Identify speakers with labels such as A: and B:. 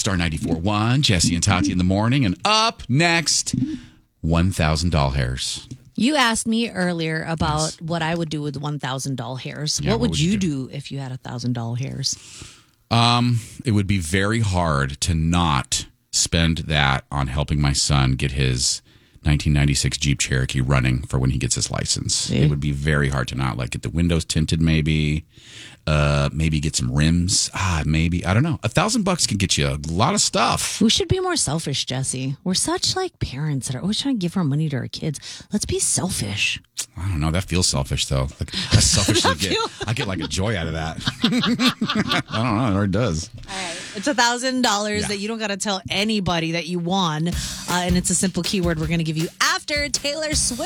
A: Star 94.1, Jesse and Tati in the morning. And up next, 1,000 doll hairs.
B: You asked me earlier about what I would do with 1,000 doll hairs.
A: Yeah,
B: what would you do if you had 1,000 doll hairs?
A: It would be very hard to not spend that on helping my son get his 1996 Jeep Cherokee running for when he gets his license.
B: See?
A: It would be very hard to not get the windows tinted, maybe get some rims. Maybe, I don't know. $1,000 can get you a lot of stuff.
B: We should be more selfish, Jesse. We're such parents that are always trying to give our money to our kids. Let's be selfish.
A: I don't know. That feels selfish, though. I selfishly I get a joy out of that. I don't know. It does.
B: All right. It's $1,000 that you don't got to tell anybody that you won. And it's a simple keyword we're going to give you after Taylor Swift.